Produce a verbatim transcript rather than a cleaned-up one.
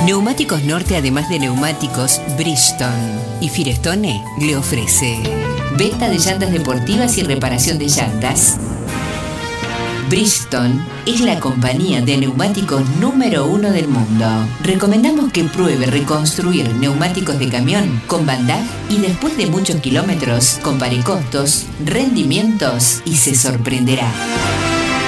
Neumáticos Norte, además de neumáticos, Bridgestone y Firestone le ofrece venta de llantas deportivas y reparación de llantas. Bridgestone es la compañía de neumáticos número uno del mundo. Recomendamos que pruebe reconstruir neumáticos de camión con Van Dijk y después de muchos kilómetros compare costos, rendimientos y se sorprenderá.